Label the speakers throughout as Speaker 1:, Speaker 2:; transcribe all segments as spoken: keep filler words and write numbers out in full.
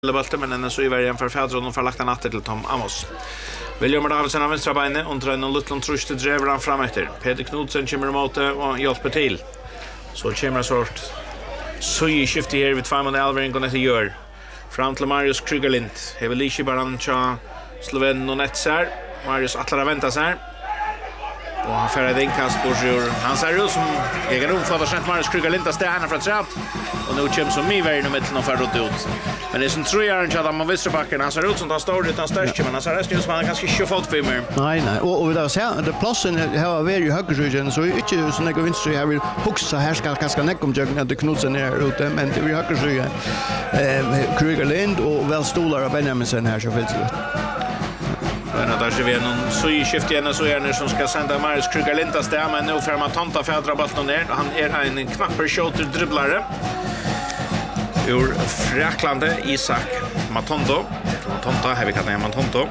Speaker 1: Bolten, men ännu så är värjan för Fädron och för lagt natt till Tom Amos. William Davidson av vänstra benet och drar en liten trusch till driver han fram efter. Peter Knudsen kommer emot och hjälper till. Så kommer sort så i skifte här vid fem och Alvering och det gör. Fram till Marius Krygerlind. Hevelishi Baran cha Sloven och Netzer. Marius Atlara väntar sig. Och han färrar ett inkast på sig. Han ser ut som egen rum för att sent Marius Krygerlind att stäna från trapp. Och nu kommer som i världen med till någon färd ut. Men det är som tror jag inte att man visste backen. Han ser ut som han står utan störst. Men han ser resten ut som han ganska tjofalt för mig.
Speaker 2: Nej, nej. Och, och det är det platsen har varit i högerryggen. Så är inte så mycket vinst. Jag vill huxa här ska ganska näck om jag att Knudsen är ute. Men det är i högerryggen. Eh, Krygerlind och väl stolar av Benjaminsen här så finns det.
Speaker 1: Men där ser vi en så i skift igen så är det som ska sända Marius Krygerlind att stämma men nu får man tonta för att dra bollen ner. Han är en knapper shoulder dribblare. Ur Fräklande Isak Matondo. Matonta har vi kallat Matonto.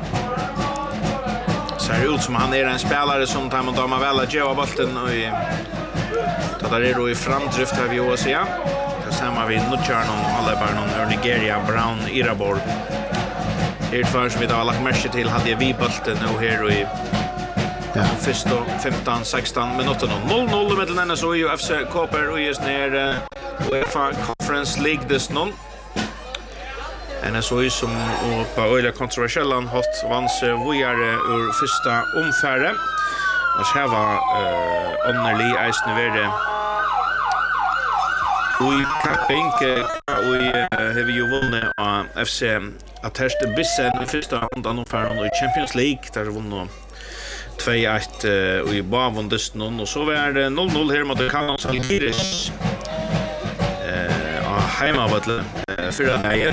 Speaker 1: Ser ut som han är en spelare som tar mot Dama väl att göra bollen och i tar det då i framdrift här vi också ja. Det ser vi Nutjarnon alla barnen ur Nigeria Brown Irabor. Här först vi då har lagt märke till hade vi bollen nu här och i ja. Första femton sexton minuter noll noll mellan N S O och F C Koper och just ner UEFA Conference League this non. N S O som och på öliga kontroversiella hot vans vojare ur första omfärre. Och här var eh Onnerli Eisneverde. Och Kapink och har vi ju vunnit av F C Atterste Bissen i första rundan omfärden i Champions League där vunnit två ett och i bavondisten och så var det noll noll här mot Canos Algiris. Eh hemma var det fyra dagar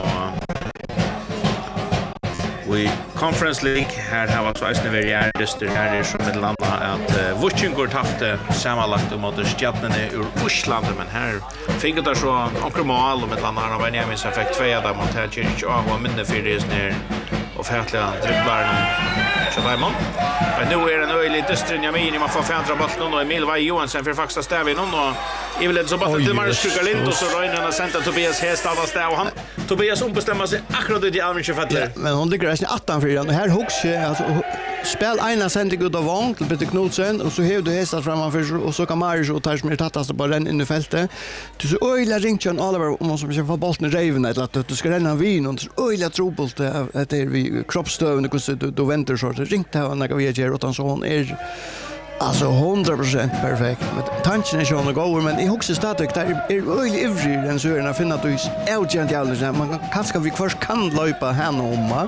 Speaker 1: och i Conference League här har varit så att vi är dyster här i som ett land att Vuchingur tappade sammanlagt mot Stjärnorna ur Ryssland men här fick det så onkelmal och med land har Benjamin så fick två där mot Hertich och minne för det ner och färtliga dribblar så där man. Men nu är det en öjlig dyster Jamin man får färdra bollen och Emil Vai Johansson för faktiskt stäv in och i vill så bara till Marius Krygerlind och så Röjnen och sända Tobias Hestad och stäv och han Tobias ombestemmer sig akkurat i Alvingen Fattler.
Speaker 2: Men hon ligger nästan åtta för den här hooks alltså spel ena sände ut av vagn till Peter Knudsen och så häv du Hestad framför och så kan Marius och tar mer tattast på den in i fältet. Du så öjla ringt John Oliver om man som ska få bollen i reven eller att du ska ränna vin och så öjla trubbelt att det är vi kroppsstövande hur du då väntar så det ringt här när vi ger åt han så hon är alltså hundra procent perfekt. Men tanken är sjön och går men i högsta stadig där är öjlig ivrig den så är den finna att du är outgent alldeles man kanske vi först kan löpa henne om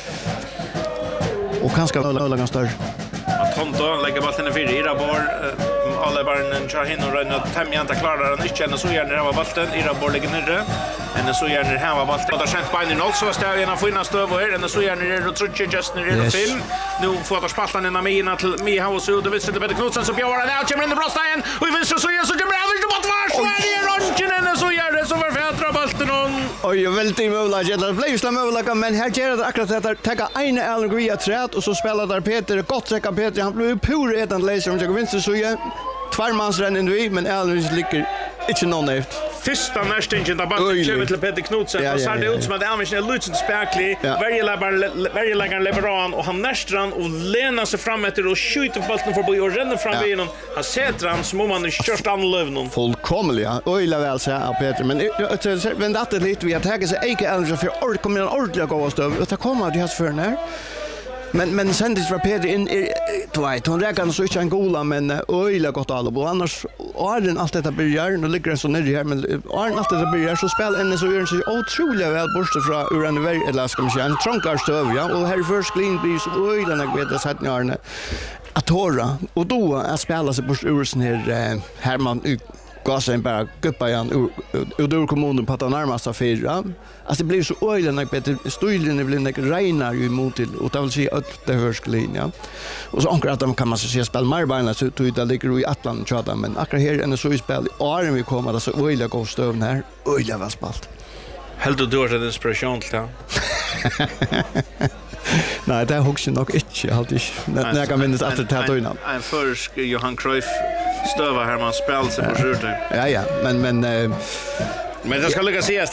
Speaker 2: och kanske öla ganska större.
Speaker 1: Tonto lägger bollen i fyra Irabor alla barnen kör hin och ränner tämja inte klarar han inte så gärna det var bollen Irabor ligger nere än så gärna här var bollen där sent på in alltså står ena finna stöv och än så gärna det tror jag just när det film nu får att spalta in Amina till Mi House och det visste det Peter Knudsen så bjöd han out kommer in the brösta igen och vi vinner så gör så det blir aldrig bort var så är det runchen än så gör det så var färdra bollen
Speaker 2: oj väldigt möjligt det blev slam möjligt men här ger det akkurat att ta en Algria träd och så spelar där Peter gott säkert Peter han blev pur redan läser om jag vinner så gör tvärmansrennen vi men Algris ligger inte någon efter
Speaker 1: första nästingen där bara kommer till Peter Knudsen ja, och så är det ut som att Alvingen är lite späcklig varje lägger varje lägger Lebron och han nästran och lenar sig fram efter och skjuter bollen förbi och ränner fram vid honom han sätter han som om han är körst anlövn
Speaker 2: fullkomligt ja oj väl så här Peter men men det är lite vi att ta sig inte Alvingen för ord kommer en ordentlig gå och stå och ta komma det här för när Men men sen det var Peter in tvåt hon räknar så inte en gola men öjla gott alla och annars är den allt detta börjar nu ligger den så ner här men är allt detta börjar så spel än så gör den så otroligt väl borste från ur en väldigt eller ska man säga en trånkar stöv ja och här först clean blir så öjla när vet det sätt när att höra och då är spela sig bort ur sån här Herman gasen bara guppa igen ur ur kommunen på att närmast fyra. Alltså det blir så öjligt bättre stöjlen blir det regnar ju mot till och det vill säga att det hörs linje. Och så ankar att de kan man så se spel mer bara så ut det ligger i Atlant chatta men akkurat här är så i spel och vi kommer så öjligt gå stövn här öjligt vad spalt.
Speaker 1: Helt du har inspiration till det.
Speaker 2: Nej, det har också nog inte alltid. När jag kan minnas att det här innan.
Speaker 1: En försk Johan Cruyff stöva här man spelar sig på skjortor.
Speaker 2: Ja ja, men men
Speaker 1: men det ska lyckas ses.